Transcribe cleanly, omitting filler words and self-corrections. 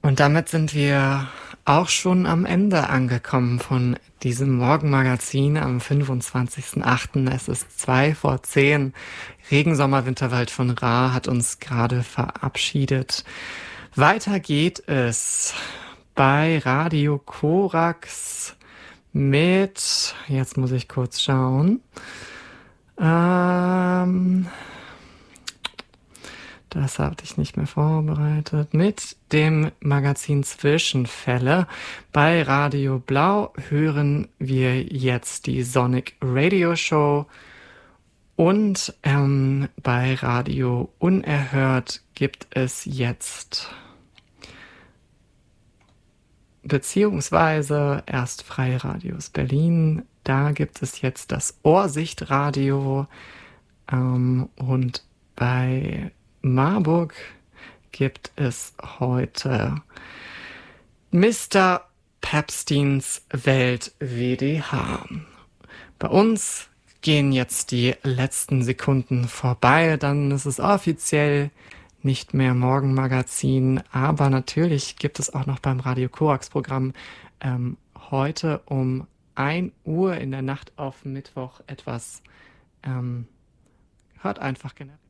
Und damit sind wir auch schon am Ende angekommen von diesem Morgenmagazin am 25.08. Es ist 2 vor 10. Regensommer Winterwald von Ra hat uns gerade verabschiedet. Weiter geht es bei Radio Korax mit, jetzt muss ich kurz schauen, das hatte ich nicht mehr vorbereitet. Mit dem Magazin Zwischenfälle. Bei Radio Blau hören wir jetzt die Sonic Radio Show. Und bei Radio Unerhört gibt es jetzt, beziehungsweise erst Freiradios Berlin, da gibt es jetzt das Ohrsichtradio. Und bei Marburg gibt es heute Mr. Pepsteins Welt WDH. Bei uns gehen jetzt die letzten Sekunden vorbei, dann ist es offiziell nicht mehr Morgenmagazin, aber natürlich gibt es auch noch beim Radio Korax Programm heute um 1 Uhr in der Nacht auf Mittwoch etwas, hört einfach generell.